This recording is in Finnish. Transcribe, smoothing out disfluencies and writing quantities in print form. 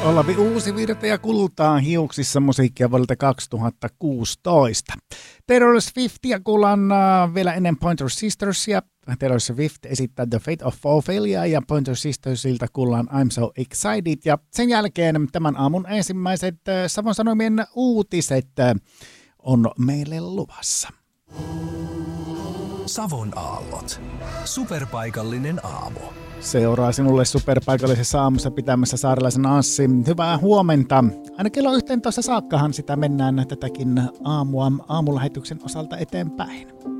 Olavi Uusivirta ja Kultaa hiuksissa musiikkia vuodelta 2016. Taylor Swiftia kuullaan vielä ennen Pointer Sistersia. Taylor Swift esittää The Fate of Ophelia ja Pointer Sistersilta kuullaan I'm So Excited. Ja sen jälkeen tämän aamun ensimmäiset Savon Sanomien uutiset on meille luvassa. Savon aallot. Superpaikallinen aamu. Seuraa sinulle superpaikallisessa aamussa pitämässä saarelaisen Anssi. Hyvää huomenta. Aina kello 11 saakkahan sitä mennään tätäkin aamulähetyksen osalta eteenpäin.